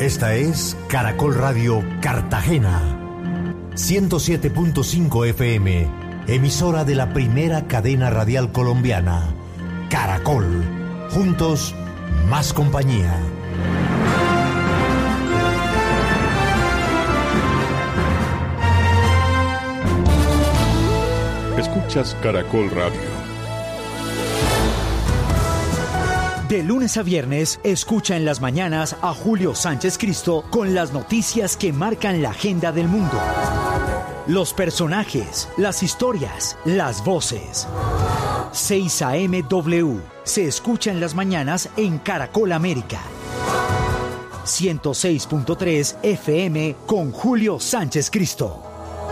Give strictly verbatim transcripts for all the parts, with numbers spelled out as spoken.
Esta es Caracol Radio Cartagena, ciento siete punto cinco F M, emisora de la primera cadena radial colombiana. Caracol, juntos, más compañía. Escuchas Caracol Radio. De lunes a viernes, escucha en las mañanas a Julio Sánchez Cristo con las noticias que marcan la agenda del mundo. Los personajes, las historias, las voces. seis A M W se escucha en las mañanas en Caracol América. ciento seis punto tres F M con Julio Sánchez Cristo.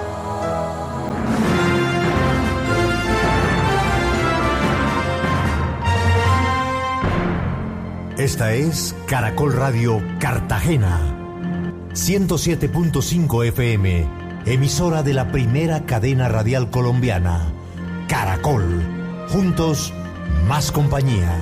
Esta es Caracol Radio Cartagena, ciento siete punto cinco F M, emisora de la primera cadena radial colombiana. Caracol, juntos, más compañía.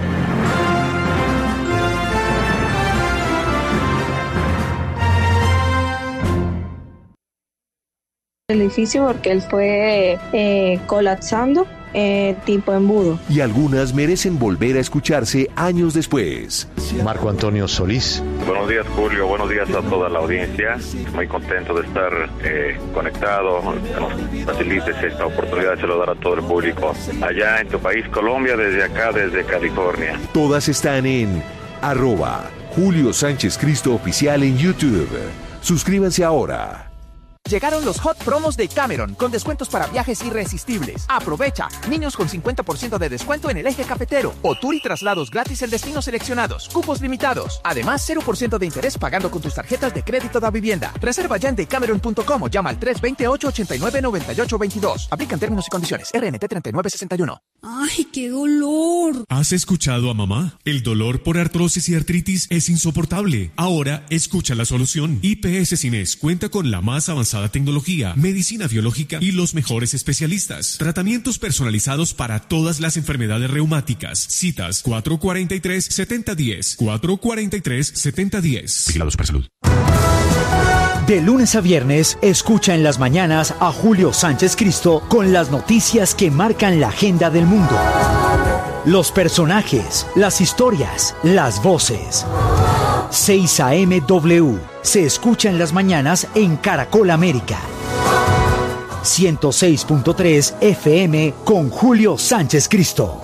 El edificio porque él fue eh, colapsando. Eh, tipo embudo. Y algunas merecen volver a escucharse años después. Marco Antonio Solís. Buenos días, Julio. Buenos días a toda la audiencia. Muy contento de estar eh, conectado. Que nos facilites esta oportunidad de saludar a todo el público allá en tu país, Colombia, desde acá, desde California. Todas están en arroba Julio Sánchez Cristo Oficial en YouTube. Suscríbanse ahora. Llegaron los Hot Promos de Cameron, con descuentos para viajes irresistibles. Aprovecha, niños con cincuenta por ciento de descuento en el eje cafetero, o tour y traslados gratis en destinos seleccionados, cupos limitados. Además, cero por ciento de interés pagando con tus tarjetas de crédito da vivienda. Reserva ya en decameron punto com o llama al tres dos ocho, ocho nueve, nueve ocho dos dos. Aplican términos y condiciones. R N T treinta y nueve sesenta y uno. ¡Ay, qué dolor! ¿Has escuchado a mamá? El dolor por artrosis y artritis es insoportable. Ahora, escucha la solución. I P S Cines cuenta con la más avanzada tecnología, medicina biológica y los mejores especialistas. Tratamientos personalizados para todas las enfermedades reumáticas. Citas cuatro cuatro tres, siete cero uno cero, cuatro cuatro tres, siete cero uno cero. Vigilados para salud. De lunes a viernes, escucha en las mañanas a Julio Sánchez Cristo con las noticias que marcan la agenda del mundo. Los personajes, las historias, las voces. seis A M W se escucha en las mañanas en Caracol América. ciento seis punto tres F M con Julio Sánchez Cristo.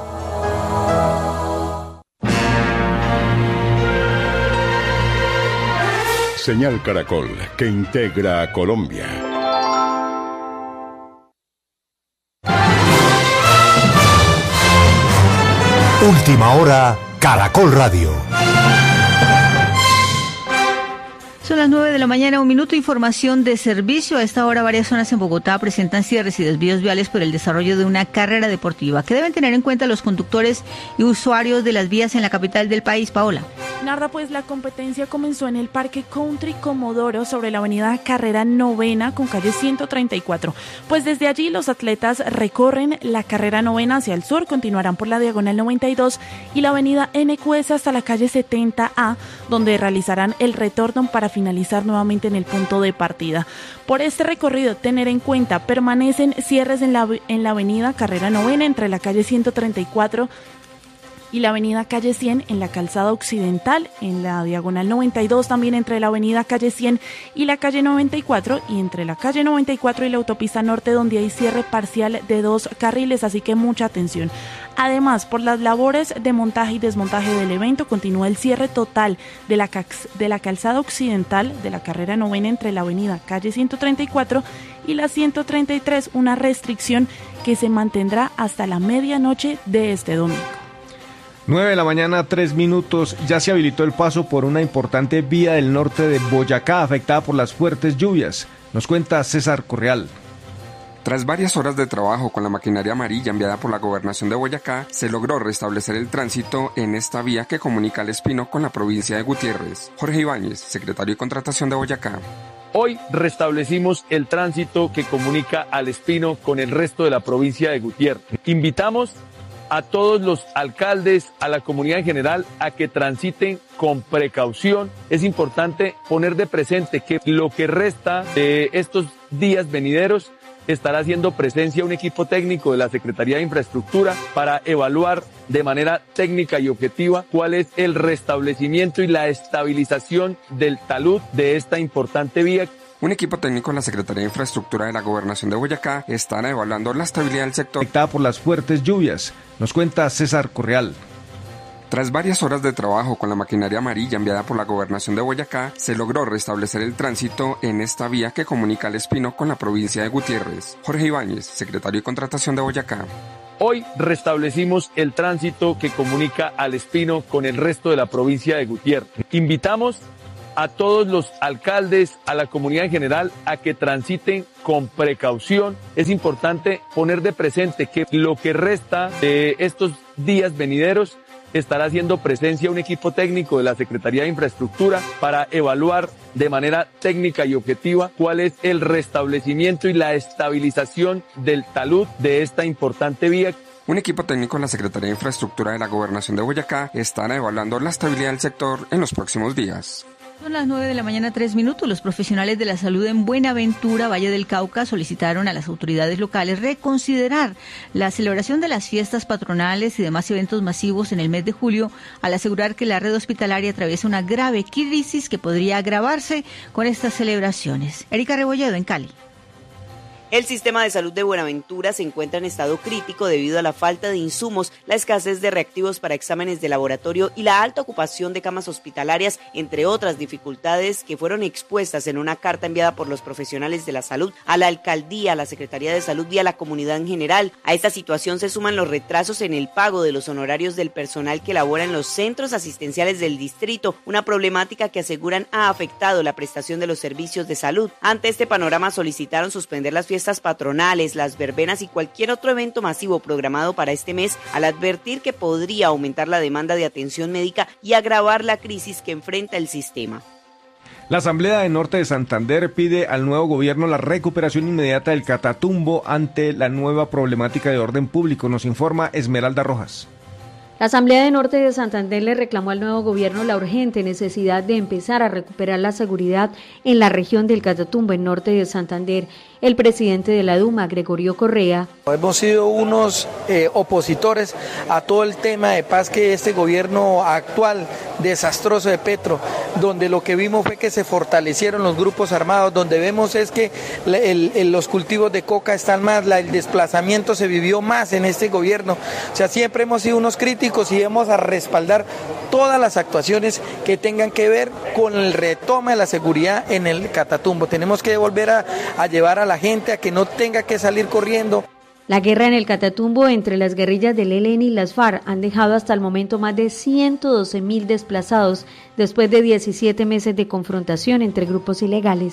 Señal Caracol, que integra a Colombia. Última hora, Caracol Radio. Son las nueve de la mañana, un minuto, información de servicio. A esta hora varias zonas en Bogotá presentan cierres y desvíos viales por el desarrollo de una carrera deportiva. ¿Qué deben tener en cuenta los conductores y usuarios de las vías en la capital del país, Paola? Narda, pues la competencia comenzó en el Parque Country Comodoro sobre la avenida Carrera Novena con calle ciento treinta y cuatro. Pues desde allí los atletas recorren la Carrera Novena hacia el sur, continuarán por la Diagonal noventa y dos y la avenida N Q S hasta la calle setenta A, donde realizarán el retorno para finalizar nuevamente en el punto de partida. Por este recorrido, tener en cuenta, permanecen cierres en la, en la avenida Carrera Novena entre la calle ciento treinta y cuatro y la avenida Calle cien en la calzada occidental, en la diagonal noventa y dos también entre la avenida Calle cien y la calle noventa y cuatro, y entre la calle noventa y cuatro y la autopista norte, donde hay cierre parcial de dos carriles, así que mucha atención. Además, por las labores de montaje y desmontaje del evento, continúa el cierre total de la, de la calzada occidental de la carrera novena entre la avenida Calle ciento treinta y cuatro y la ciento treinta y tres, una restricción que se mantendrá hasta la medianoche de este domingo. nueve de la mañana, tres minutos. Ya se habilitó el paso por una importante vía del norte de Boyacá afectada por las fuertes lluvias. Nos cuenta César Correal. Tras varias horas de trabajo con la maquinaria amarilla enviada por la Gobernación de Boyacá, se logró restablecer el tránsito en esta vía que comunica al Espino con la provincia de Gutiérrez. Jorge Ibáñez, secretario de Contratación de Boyacá. Hoy restablecimos el tránsito que comunica al Espino con el resto de la provincia de Gutiérrez. Invitamos a todos los alcaldes, a la comunidad en general, a que transiten con precaución. Es importante poner de presente que lo que resta de estos días venideros estará haciendo presencia un equipo técnico de la Secretaría de Infraestructura para evaluar de manera técnica y objetiva cuál es el restablecimiento y la estabilización del talud de esta importante vía. Un equipo técnico de la Secretaría de Infraestructura de la Gobernación de Boyacá estará evaluando la estabilidad del sector afectada por las fuertes lluvias. Nos cuenta César Correal. Tras varias horas de trabajo con la maquinaria amarilla enviada por la Gobernación de Boyacá, se logró restablecer el tránsito en esta vía que comunica al Espino con la provincia de Gutiérrez. Jorge Ibáñez, secretario de Contratación de Boyacá. Hoy restablecimos el tránsito que comunica al Espino con el resto de la provincia de Gutiérrez. Invitamos a todos los alcaldes, a la comunidad en general, a que transiten con precaución. Es importante poner de presente que lo que resta de estos días venideros estará haciendo presencia un equipo técnico de la Secretaría de Infraestructura para evaluar de manera técnica y objetiva cuál es el restablecimiento y la estabilización del talud de esta importante vía. Un equipo técnico de la Secretaría de Infraestructura de la Gobernación de Boyacá estará evaluando la estabilidad del sector en los próximos días. Son las nueve de la mañana, tres minutos. Los profesionales de la salud en Buenaventura, Valle del Cauca, solicitaron a las autoridades locales reconsiderar la celebración de las fiestas patronales y demás eventos masivos en el mes de julio, al asegurar que la red hospitalaria atraviesa una grave crisis que podría agravarse con estas celebraciones. Erika Rebolledo, en Cali. El sistema de salud de Buenaventura se encuentra en estado crítico debido a la falta de insumos, la escasez de reactivos para exámenes de laboratorio y la alta ocupación de camas hospitalarias, entre otras dificultades que fueron expuestas en una carta enviada por los profesionales de la salud a la alcaldía, a la Secretaría de Salud y a la comunidad en general. A esta situación se suman los retrasos en el pago de los honorarios del personal que labora en los centros asistenciales del distrito, una problemática que aseguran ha afectado la prestación de los servicios de salud. Ante este panorama solicitaron suspender las fiestas fiestas patronales, las verbenas y cualquier otro evento masivo programado para este mes, al advertir que podría aumentar la demanda de atención médica y agravar la crisis que enfrenta el sistema. La Asamblea de Norte de Santander pide al nuevo gobierno la recuperación inmediata del Catatumbo ante la nueva problemática de orden público, nos informa Esmeralda Rojas. La Asamblea de Norte de Santander le reclamó al nuevo gobierno la urgente necesidad de empezar a recuperar la seguridad en la región del Catatumbo, en Norte de Santander. El presidente de la Duma, Gregorio Correa. Hemos sido unos eh, opositores a todo el tema de paz que este gobierno actual, desastroso de Petro, donde lo que vimos fue que se fortalecieron los grupos armados, donde vemos es que el, el, los cultivos de coca están más, la, el desplazamiento se vivió más en este gobierno. O sea, siempre hemos sido unos críticos y vamos a respaldar todas las actuaciones que tengan que ver con el retoma de la seguridad en el Catatumbo. Tenemos que volver a, a llevar a la gente a que no tenga que salir corriendo. La guerra en el Catatumbo entre las guerrillas del E L N y las FARC han dejado hasta el momento más de ciento doce mil desplazados después de diecisiete meses de confrontación entre grupos ilegales.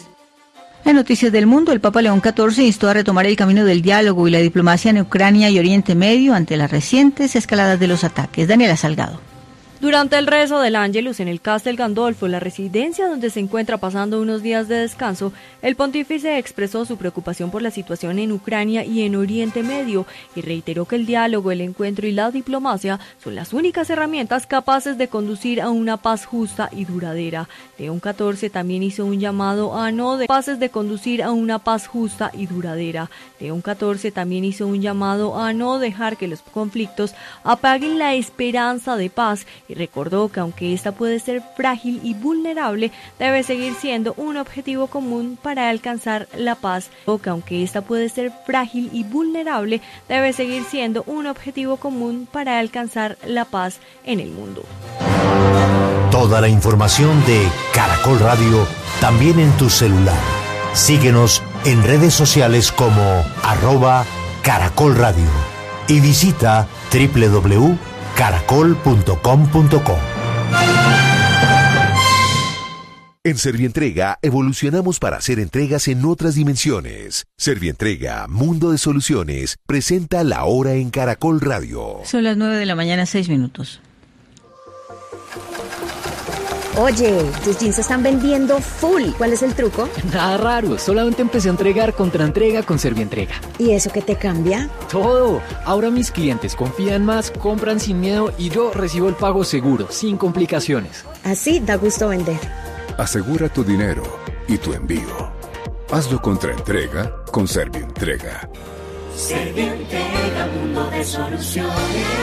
En Noticias del Mundo, el Papa León catorce instó a retomar el camino del diálogo y la diplomacia en Ucrania y Oriente Medio ante las recientes escaladas de los ataques. Daniela Salgado. Durante el rezo del Ángelus en el Castel Gandolfo, la residencia donde se encuentra pasando unos días de descanso, el pontífice expresó su preocupación por la situación en Ucrania y en Oriente Medio y reiteró que el diálogo, el encuentro y la diplomacia son las únicas herramientas capaces de conducir a una paz justa y duradera. León catorce también hizo un llamado a no de capaces de conducir a una paz justa y duradera. León catorce también hizo un llamado a no dejar que los conflictos apaguen la esperanza de paz y recordó que aunque esta puede ser frágil y vulnerable, debe seguir siendo un objetivo común para alcanzar la paz. O que aunque esta puede ser frágil y vulnerable, debe seguir siendo un objetivo común para alcanzar la paz en el mundo. Toda la información de Caracol Radio también en tu celular. Síguenos en redes sociales como arroba Caracol Radio y visita doble u doble u doble u punto caracol punto com punto co. En Servientrega evolucionamos para hacer entregas en otras dimensiones. Servientrega, Mundo de Soluciones, presenta La Hora en Caracol Radio. Son las nueve de la mañana, seis minutos. Oye, tus jeans se están vendiendo full. ¿Cuál es el truco? Nada raro, solamente empecé a entregar contra entrega con Servientrega. ¿Y eso qué te cambia? Todo. Ahora mis clientes confían más, compran sin miedo y yo recibo el pago seguro, sin complicaciones. Así da gusto vender. Asegura tu dinero y tu envío. Hazlo contra entrega con Servientrega. Servientrega, mundo de soluciones.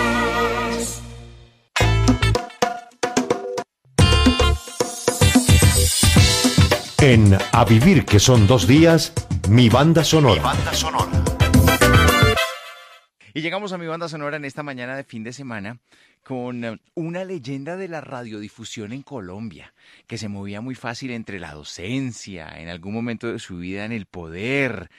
En A Vivir que son dos días, mi banda sonora. Mi banda sonora. Y llegamos a mi banda sonora en esta mañana de fin de semana con una leyenda de la radiodifusión en Colombia, que se movía muy fácil entre la docencia, en algún momento de su vida en el poder,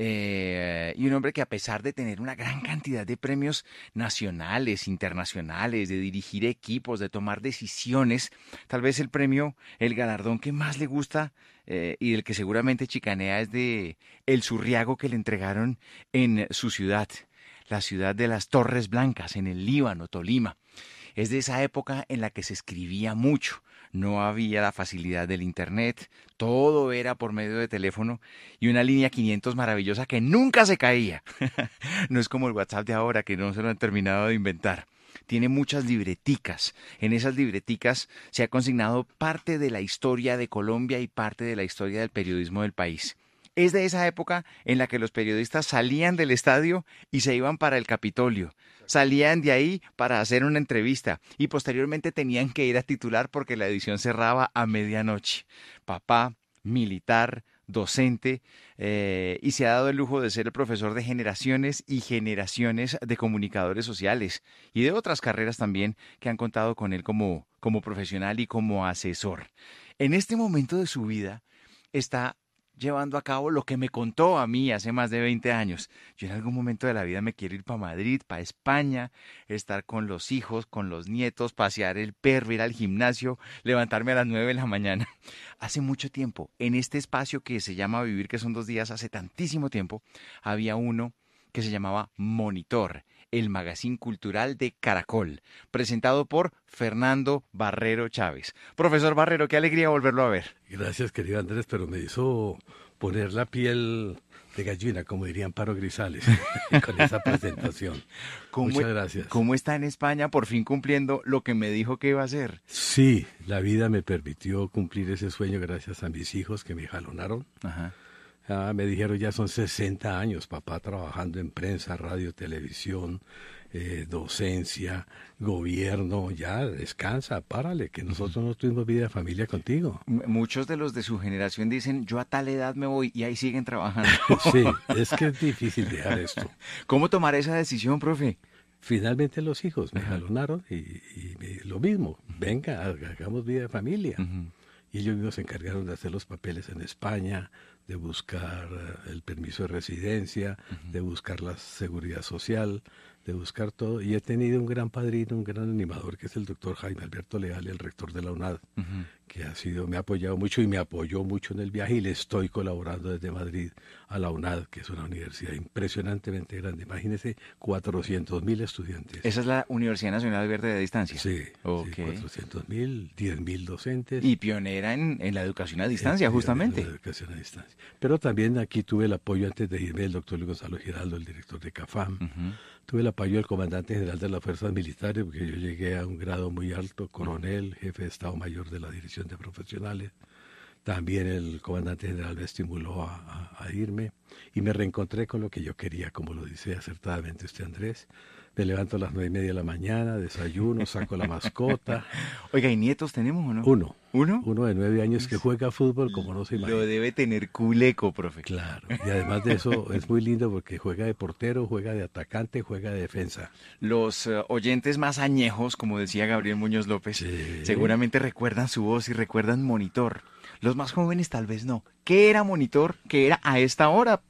eh, y un hombre que a pesar de tener una gran cantidad de premios nacionales, internacionales, de dirigir equipos, de tomar decisiones, tal vez el premio, el galardón que más le gusta eh, y del que seguramente chicanea es de el Surriago que le entregaron en su ciudad, la ciudad de las Torres Blancas, en el Líbano, Tolima. Es de esa época en la que se escribía mucho, no había la facilidad del internet, todo era por medio de teléfono y una línea quinientos maravillosa que nunca se caía. No es como el WhatsApp de ahora, que no se lo han terminado de inventar. Tiene muchas libreticas. En esas libreticas se ha consignado parte de la historia de Colombia y parte de la historia del periodismo del país. Es de esa época en la que los periodistas salían del estadio y se iban para el Capitolio. Salían de ahí para hacer una entrevista y posteriormente tenían que ir a titular porque la edición cerraba a medianoche. Papá, militar, docente, eh, y se ha dado el lujo de ser el profesor de generaciones y generaciones de comunicadores sociales y de otras carreras también que han contado con él como, como profesional y como asesor. En este momento de su vida está llevando a cabo lo que me contó a mí hace más de veinte años. Yo en algún momento de la vida me quiero ir para Madrid, para España, estar con los hijos, con los nietos, pasear el perro, ir al gimnasio, levantarme a las nueve de la mañana. Hace mucho tiempo, en este espacio que se llama Vivir, que son dos días, hace tantísimo tiempo, había uno que se llamaba Monitor, el magazine cultural de Caracol, presentado por Fernando Barrero Chávez. Profesor Barrero, qué alegría volverlo a ver. Gracias, querido Andrés, pero me hizo poner la piel de gallina, como dirían Paro Grisales, con esa presentación. Muchas gracias. ¿Cómo está en España por fin cumpliendo lo que me dijo que iba a hacer? Sí, la vida me permitió cumplir ese sueño gracias a mis hijos que me jalonaron. Ajá. Ah, me dijeron, ya son sesenta años, papá, trabajando en prensa, radio, televisión, eh, docencia, gobierno, ya, descansa, párale, que nosotros no tuvimos vida de familia contigo. M- muchos de los de su generación dicen, yo a tal edad me voy, y ahí siguen trabajando. Sí, es que es difícil dejar esto. ¿Cómo tomar esa decisión, profe? Finalmente los hijos me jalonaron y, y me, lo mismo, venga, hagamos vida de familia. Uh-huh. Y ellos mismos se encargaron de hacer los papeles en España, de buscar el permiso de residencia, uh-huh. de buscar la seguridad social, de buscar todo. Y he tenido un gran padrino, un gran animador, que es el doctor Jaime Alberto Leal, el rector de la UNAD, uh-huh. que ha sido, me ha apoyado mucho y me apoyó mucho en el viaje y le estoy colaborando desde Madrid a la UNAD, que es una universidad impresionantemente grande. Imagínese, cuatrocientos mil estudiantes. ¿Esa es la Universidad Nacional Verde de Distancia? Sí, okay. sí cuatrocientos mil, diez mil docentes. Y pionera en, en la educación a distancia, en, justamente. En la educación a distancia. Pero también aquí tuve el apoyo antes de irme del doctor Luis Gonzalo Giraldo, el director de CAFAM. Uh-huh. Tuve el apoyo del comandante general de las fuerzas militares, porque yo llegué a un grado muy alto, coronel, jefe de Estado Mayor de la Dirección de Profesionales. También el comandante general me estimuló a, a, a irme y me reencontré con lo que yo quería, como lo dice acertadamente usted, Andrés. Me levanto a las nueve y media de la mañana, desayuno, saco la mascota. Oiga, ¿y nietos tenemos o no? Uno. ¿Uno? Uno de nueve años que juega fútbol como no se imagina. Lo debe tener culeco, profe. Claro, y además de eso es muy lindo porque juega de portero, juega de atacante, juega de defensa. Los uh, oyentes más añejos, como decía Gabriel Muñoz López, sí. seguramente recuerdan su voz y recuerdan Monitor. Los más jóvenes tal vez no. ¿Qué era Monitor? ¿Qué era a esta hora?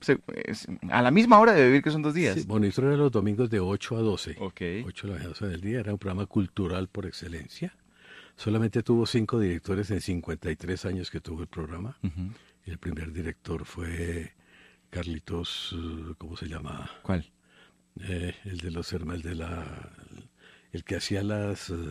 A la misma hora de Vivir, que son dos días. Sí, Monitor era los domingos de ocho a doce. Ok. ocho de la mañana, doce del día. Era un programa cultural por excelencia. Solamente tuvo cinco directores en cincuenta y tres años que tuvo el programa. Uh-huh. Y el primer director fue Carlitos, ¿cómo se llama? ¿Cuál? Eh, el de los hermanos, el de la... El que hacía las... Uh,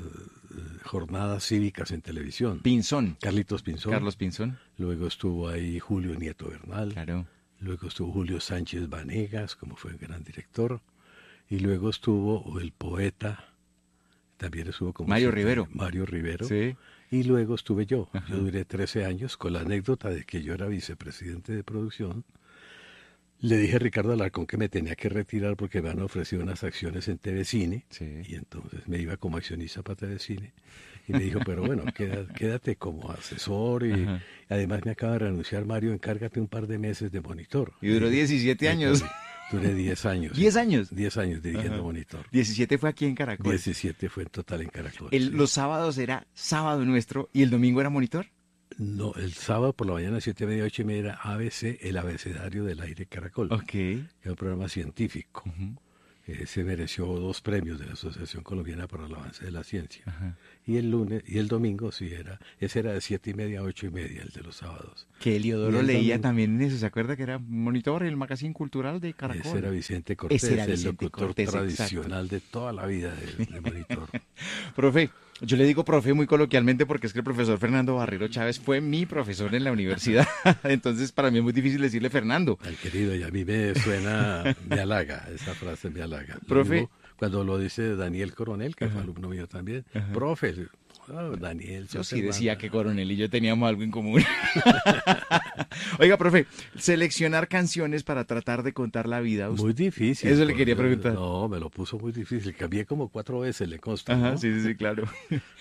jornadas cívicas en televisión. Pinzón. Carlitos Pinzón. Carlos Pinzón. Luego estuvo ahí Julio Nieto Bernal. Claro. Luego estuvo Julio Sánchez Vanegas, como fue un gran director. Y luego estuvo el poeta, también estuvo como... Mario Rivero. Mario Rivero. Sí. Y luego estuve yo. Ajá. Yo duré trece años con la anécdota de que yo era vicepresidente de producción. Le dije a Ricardo Alarcón que me tenía que retirar porque me han ofrecido unas acciones en T V Cine. Sí. Y entonces me iba como accionista para T V Cine. Y me dijo, pero bueno, quédate, quédate como asesor. Y Ajá. además me acaba de renunciar Mario, encárgate un par de meses de monitor. Y duró diecisiete y, años. Duré diez años. ¿diez años? diez años dirigiendo Ajá. monitor. diecisiete fue aquí en Caracol. diecisiete fue en total en Caracol. El, sí. Los sábados era sábado nuestro y el domingo era monitor. No, el sábado por la mañana, siete y media, ocho y media, era A B C, el abecedario del aire Caracol. Ok. Era un programa científico. Uh-huh. Eh, se mereció dos premios de la Asociación Colombiana para el Avance de la Ciencia. Ajá. Y el lunes, y el domingo sí era, ese era de siete y media a ocho y media, el de los sábados. Que Eliodoro Y el leía domingo- también eso, ¿se acuerda que era monitor en el magazine cultural de Caracol? Ese era Vicente Cortés, Ese era el Vicente locutor Cortés, tradicional de toda la vida de, de monitor. Profe, yo le digo profe muy coloquialmente porque es que el profesor Fernando Barrero Chávez fue mi profesor en la universidad. Entonces para mí es muy difícil decirle Fernando. Al querido, y a mí me suena, me halaga, esa frase me halaga. Lo Profe. mismo cuando lo dice Daniel Coronel, que Ajá. fue alumno mío también. Ajá. Profe, oh, Daniel. Yo sos sí hermano. decía que Coronel y yo teníamos algo en común. Oiga, profe, seleccionar canciones para tratar de contar la vida. Muy difícil. Eso le porque- quería preguntar. No, me lo puso muy difícil. Cambié como cuatro veces, le consta. Ajá, ¿no? sí, sí, sí, claro.